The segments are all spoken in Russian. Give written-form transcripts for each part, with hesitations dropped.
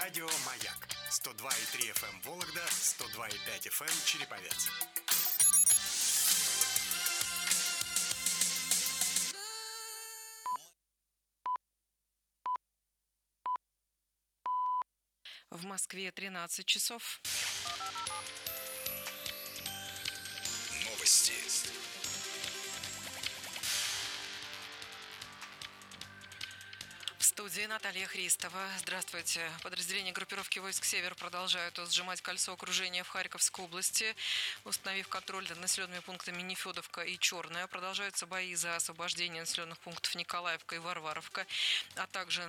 Радио «Маяк» 102,3 FM Вологда, 102,5 FM Череповец. В Москве 13 часов. Новости. В студии Наталья Христова. Здравствуйте. Подразделения группировки войск «Север» продолжают сжимать кольцо окружения в Харьковской области, установив контроль над населенными пунктами Нефедовка и Черная. Продолжаются бои за освобождение населенных пунктов Николаевка и Варваровка, а также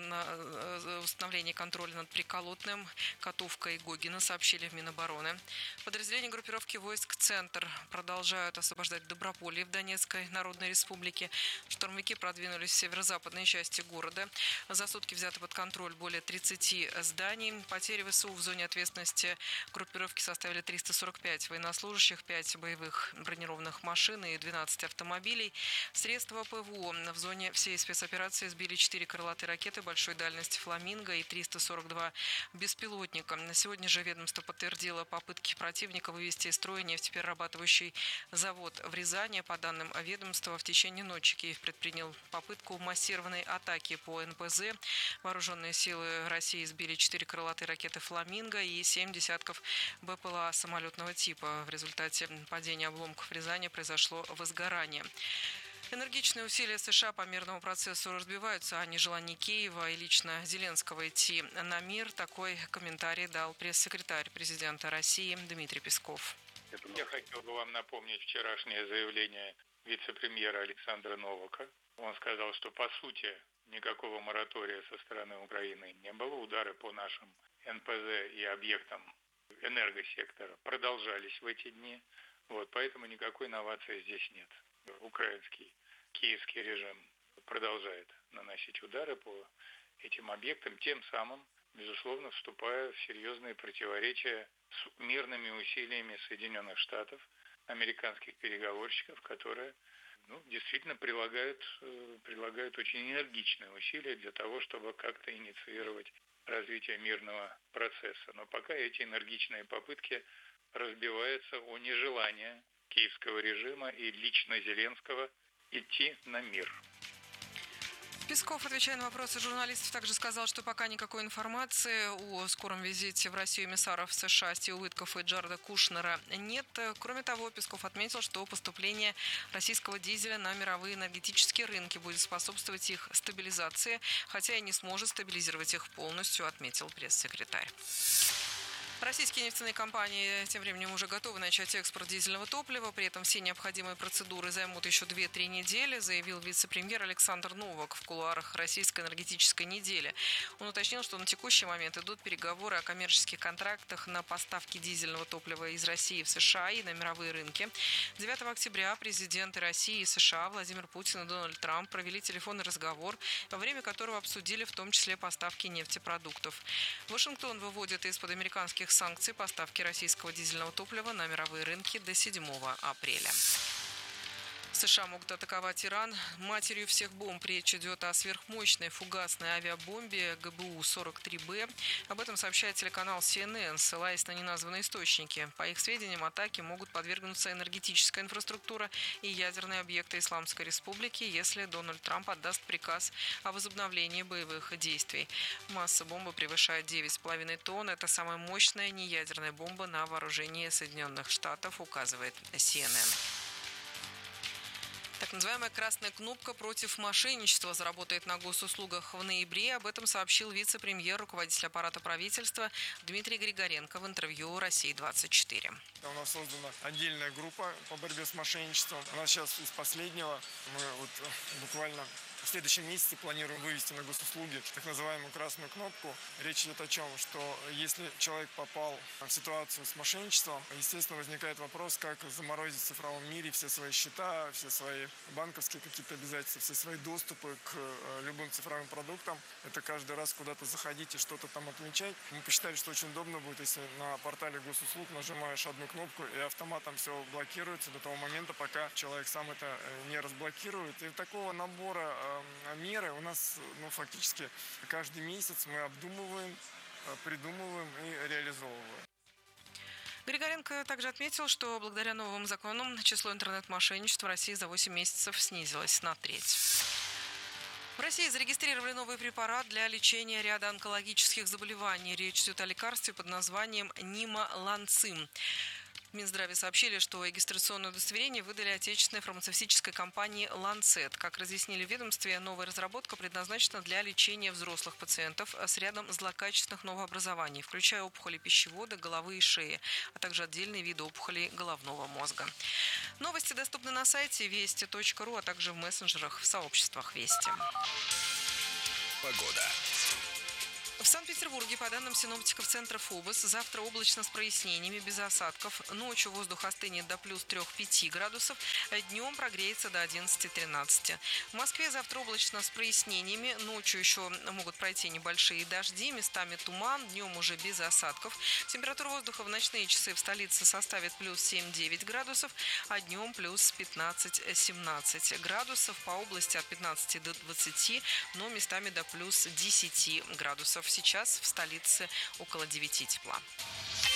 на установление контроля над Приколотным, Котовка и Гогино, сообщили в Минобороны. Подразделения группировки войск «Центр» продолжают освобождать Доброполье в Донецкой Народной Республике. Штурмовики продвинулись в северо-западной части города. За сутки взято под контроль более 30 зданий. Потери ВСУ в зоне ответственности группировки составили 345 военнослужащих, 5 боевых бронированных машин и 12 автомобилей. Средства ПВО в зоне всей спецоперации сбили 4 крылатые ракеты большой дальности «Фламинго» и 342 беспилотника. На сегодня же ведомство подтвердило попытки противника вывести из строя нефтеперерабатывающий завод в Рязани. По данным ведомства, в течение ночи Киев предпринял попытку массированной атаки по НПЗ. Вооруженные силы России сбили 4 крылатые ракеты «Фламинго» и 7 десятков БПЛА самолетного типа. В результате падения обломков в Рязани произошло возгорание. Энергичные усилия США по мирному процессу разбиваются о нежелании Киева и лично Зеленского идти на мир. Такой комментарий дал пресс-секретарь президента России Дмитрий Песков. Я хотел бы вам напомнить вчерашнее заявление вице-премьера Александра Новака. Он сказал, что по сути никакого моратория со стороны Украины не было. Удары по нашим НПЗ и объектам энергосектора продолжались в эти дни. Поэтому никакой инновации здесь нет. Украинский, киевский режим продолжает наносить удары по этим объектам, тем самым, безусловно, вступая в серьезные противоречия с мирными усилиями Соединенных Штатов, американских переговорщиков, которые действительно прилагают очень энергичные усилия для того, чтобы как-то инициировать развитие мирного процесса. Но пока эти энергичные попытки разбиваются о нежелание киевского режима и лично Зеленского идти на мир. Песков, отвечая на вопросы журналистов, также сказал, что пока никакой информации о скором визите в Россию эмиссаров США Стива Уиткоффа и Джареда Кушнера нет. Кроме того, Песков отметил, что поступление российского дизеля на мировые энергетические рынки будет способствовать их стабилизации, хотя и не сможет стабилизировать их полностью, отметил пресс-секретарь. Российские нефтяные компании тем временем уже готовы начать экспорт дизельного топлива. При этом все необходимые процедуры займут еще 2-3 недели, заявил вице-премьер Александр Новак в кулуарах российской энергетической недели. Он уточнил, что на текущий момент идут переговоры о коммерческих контрактах на поставки дизельного топлива из России в США и на мировые рынки. 9 октября президенты России и США Владимир Путин и Дональд Трамп провели телефонный разговор, во время которого обсудили в том числе поставки нефтепродуктов. Вашингтон выводит из-под американских санкций поставки российского дизельного топлива на мировые рынки до 7 апреля. США могут атаковать Иран матерью всех бомб. Речь идет о сверхмощной фугасной авиабомбе ГБУ-43Б. Об этом сообщает телеканал CNN, ссылаясь на неназванные источники. По их сведениям, атаке могут подвергнуться энергетическая инфраструктура и ядерные объекты Исламской Республики, если Дональд Трамп отдаст приказ о возобновлении боевых действий. Масса бомбы превышает 9,5 тонн. Это самая мощная неядерная бомба на вооружении Соединенных Штатов, указывает CNN. Так называемая «красная кнопка» против мошенничества заработает на госуслугах в ноябре. Об этом сообщил вице-премьер, руководитель аппарата правительства Дмитрий Григоренко в интервью «России-24». У нас создана отдельная группа по борьбе с мошенничеством. У нас сейчас из последнего мы буквально в следующем месяце планируем вывести на госуслуги так называемую красную кнопку. Речь идет о чем? Что если человек попал в ситуацию с мошенничеством, естественно, возникает вопрос, как заморозить в цифровом мире все свои счета, все свои банковские какие-то обязательства, все свои доступы к любым цифровым продуктам. Это каждый раз куда-то заходить и что-то там отмечать. Мы посчитали, что очень удобно будет, если на портале госуслуг нажимаешь одну кнопку и автоматом все блокируется до того момента, пока человек сам это не разблокирует. И такого набора меры у нас фактически каждый месяц мы обдумываем придумываем и реализовываем. Григоренко также отметил, что благодаря новым законам число интернет-мошенничеств в России за 8 месяцев снизилось на треть. В России зарегистрировали новый препарат для лечения ряда онкологических заболеваний. Речь идет о лекарстве под названием Нималанцим. В Минздраве сообщили, что регистрационное удостоверение выдали отечественной фармацевтической компании «Ланцет». Как разъяснили в ведомстве, новая разработка предназначена для лечения взрослых пациентов с рядом злокачественных новообразований, включая опухоли пищевода, головы и шеи, а также отдельные виды опухолей головного мозга. Новости доступны на сайте вести.ру, а также в мессенджерах в сообществах Вести. Погода. В Санкт-Петербурге, по данным синоптиков центра ФОБОС, завтра облачно с прояснениями, без осадков. Ночью воздух остынет до плюс 3-5 градусов, днем прогреется до 11-13. В Москве завтра облачно с прояснениями, ночью еще могут пройти небольшие дожди, местами туман, днем уже без осадков. Температура воздуха в ночные часы в столице составит плюс 7-9 градусов, а днем плюс 15-17 градусов. По области от 15 до 20, но местами до плюс 10 градусов. Сейчас в столице около 9 тепла.